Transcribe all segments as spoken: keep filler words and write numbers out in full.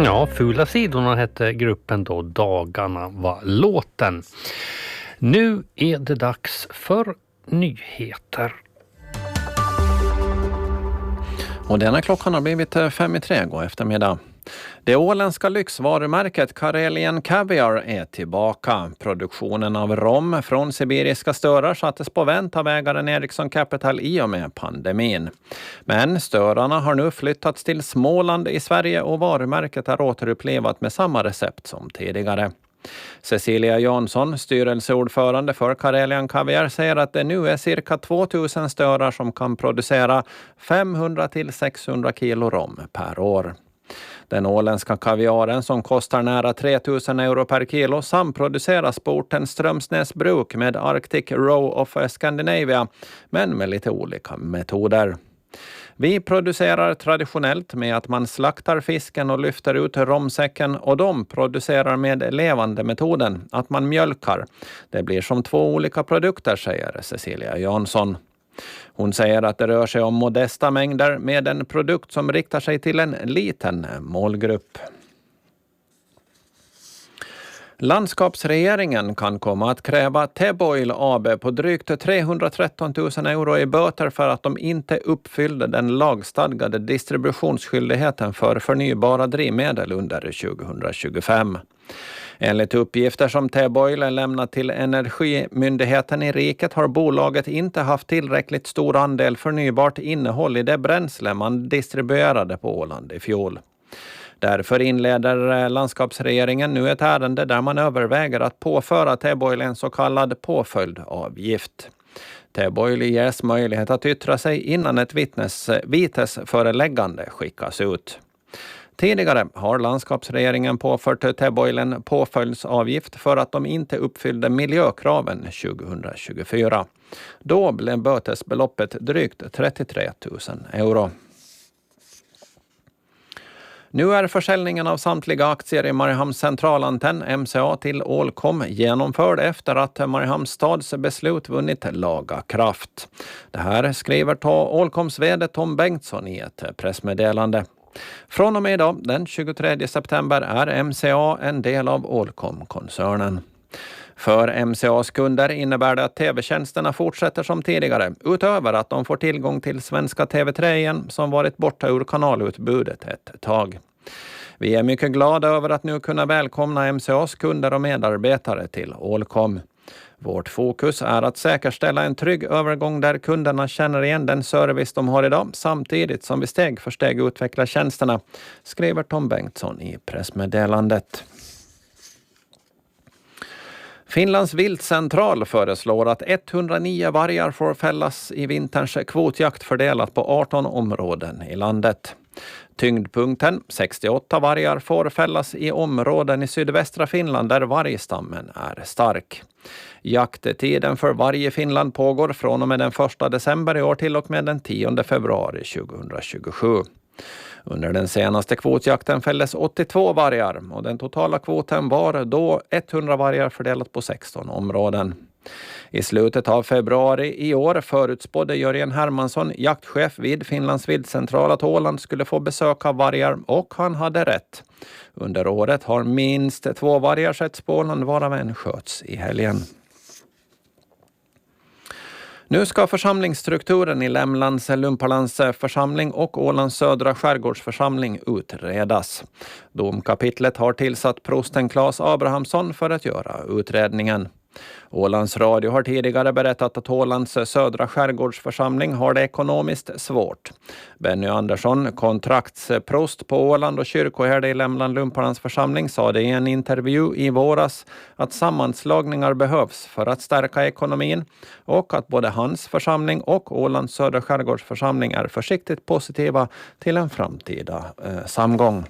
Ja, Fula sidorna hette gruppen då, Dagarna var låten. Nu är det dags för nyheter. Och denna klockan har blivit fem i tre god eftermiddag. Det åländska lyxvarumärket Karelian Caviar är tillbaka. Produktionen av rom från sibiriska störar sattes på vänt av ägaren Ericsson Capital i och med pandemin. Men störarna har nu flyttats till Småland i Sverige och varumärket är återupplivat med samma recept som tidigare. Cecilia Jansson, styrelseordförande för Karelian Caviar, säger att det nu är cirka tvåtusen störar som kan producera femhundra till sexhundra kilo rom per år. Den åländska kaviaren som kostar nära tre tusen euro per kilo samproduceras på orten Strömsnäs bruk med Arctic Row of Scandinavia, men med lite olika metoder. Vi producerar traditionellt med att man slaktar fisken och lyfter ut romsäcken, och de producerar med levande metoden, att man mjölkar. Det blir som två olika produkter, säger Cecilia Jansson. Hon säger att det rör sig om modesta mängder med en produkt som riktar sig till en liten målgrupp. Landskapsregeringen kan komma att kräva Teboil A B på drygt trehundratretton tusen euro i böter för att de inte uppfyllde den lagstadgade distributionsskyldigheten för förnybara drivmedel under tjugohundratjugofem. Enligt uppgifter som Teboil lämnat till Energimyndigheten i riket har bolaget inte haft tillräckligt stor andel förnybart innehåll i det bränsle man distribuerade på Åland i fjol. Därför inleder landskapsregeringen nu ett ärende där man överväger att påföra Teboil en så kallad påföljdavgift. Teboil ges möjlighet att yttra sig innan ett vittnes, vitesföreläggande skickas ut. Tidigare har landskapsregeringen påfört Teboil en påföljdsavgift för att de inte uppfyllde miljökraven tjugohundratjugofyra. Då blev bötesbeloppet drygt trettiotre tusen euro. Nu är försäljningen av samtliga aktier i Mariehamns centralantenn M C A till Ålcom genomförd efter att Mariehamns stads beslut vunnit laga kraft. Det här skriver Ålcoms vd Tom Bengtsson i ett pressmeddelande. Från och med idag, den tjugotredje september, är M C A en del av Ålcom-koncernen. För M C A:s kunder innebär det att tv-tjänsterna fortsätter som tidigare, utöver att de får tillgång till svenska T V tre igen som varit borta ur kanalutbudet ett tag. Vi är mycket glada över att nu kunna välkomna M C A:s kunder och medarbetare till Ålcom. Vårt fokus är att säkerställa en trygg övergång där kunderna känner igen den service de har idag, samtidigt som vi steg för steg utvecklar tjänsterna, skriver Tom Bengtsson i pressmeddelandet. Finlands viltcentral föreslår att etthundranio vargar får fällas i vinterns kvotjakt fördelat på arton områden i landet. Tyngdpunkten, sextioåtta vargar, får fällas i områden i sydvästra Finland där vargstammen är stark. Jakttiden för varg i Finland pågår från och med den första december i år till och med den tionde februari tjugohundratjugosju. Under den senaste kvotjakten fälldes åttiotvå vargar och den totala kvoten var då etthundra vargar fördelat på sexton områden. I slutet av februari i år förutspådde Jörgen Hermansson, jaktchef vid Finlands viltcentral, att Åland skulle få besöka vargar, och han hade rätt. Under året har minst två vargar setts på Åland, varav en sköts i helgen. Nu ska församlingsstrukturen i Lämlands Lumpalands församling och Ålands södra skärgårdsförsamling utredas. Domkapitlet har tillsatt prosten Claes Abrahamsson för att göra utredningen. Ålands Radio har tidigare berättat att Ålands södra skärgårdsförsamling har det ekonomiskt svårt. Benny Andersson, kontraktsprost på Åland och kyrkoherde i Lämland Lumpalands församling, sa det i en intervju i våras att sammanslagningar behövs för att stärka ekonomin, och att både hans församling och Ålands södra skärgårdsförsamling är försiktigt positiva till en framtida eh, samgång.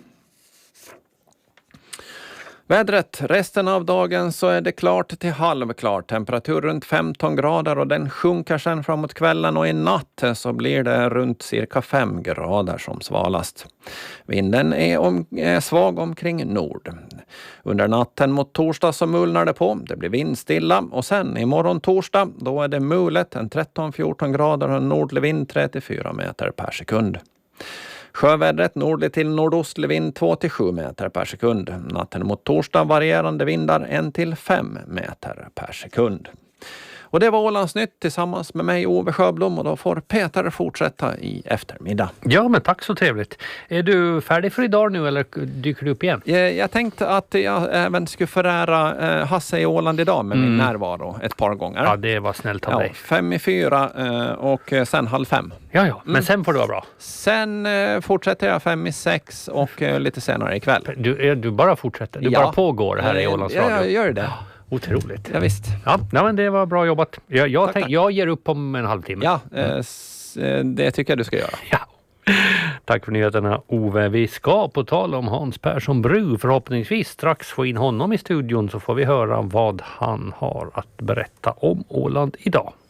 Vädret, resten av dagen så är det klart till halvklart, temperatur runt femton grader, och den sjunker sen framåt kvällen, och i natt så blir det runt cirka fem grader som svalast. Vinden är, om, är svag omkring nord. Under natten mot torsdag så mulnar det på, det blir vindstilla, och sen imorgon torsdag då är det mulet, en tretton fjorton grader och en nordlig vind tre till fyra meter per sekund. Sjövädret nordlig till nordostlig vind två till sju meter per sekund. Natten mot torsdag varierande vindar ett till fem meter per sekund. Och det var Ålandsnytt tillsammans med mig Ove Sjöblom, och då får Peter fortsätta i eftermiddag. Ja, men tack, så trevligt. Är du färdig för idag nu eller dyker du upp igen? Jag, jag tänkte att jag även skulle förära eh, Hasse i Åland idag med mm. min närvaro ett par gånger. Ja, det var snällt av ja, dig. Fem i fyra eh, och sen halv fem. Ja, ja. Men mm. sen får det vara bra. Sen eh, fortsätter jag fem i sex och eh, lite senare ikväll. Du, du bara fortsätter? Du ja. bara pågår här i Ålands Radio? Ja, jag gör det. Otroligt. Ja, visst. Ja, nej, men det var bra jobbat. Jag, jag, tack, tänk, tack. jag ger upp om en halvtimme. Ja, eh, det tycker jag du ska göra. Ja. Tack för nyheterna, Ove. Vi ska på tal om Hans Persson Bru förhoppningsvis strax få in honom i studion, så får vi höra vad han har att berätta om Åland idag.